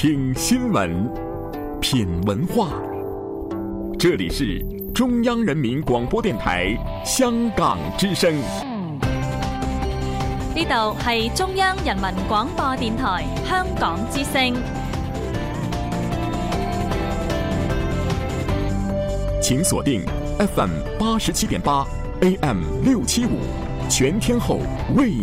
听新闻，品文化。这里是中央人民廣播電台香港之聲。 呢度係中央人民廣播電台香港之聲。 請鎖定 FM 87.8 AM 675，全天候為